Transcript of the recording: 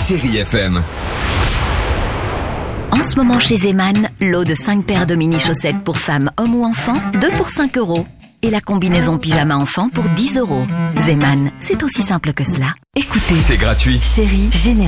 Chérie FM. En ce moment chez Zeman, lot de 5 paires de mini-chaussettes pour femmes, hommes ou enfants, 2 pour 5 €. Et la combinaison pyjama enfant pour 10 €. Zeman, c'est aussi simple que cela. Écoutez, C'est gratuit. Chérie, générique.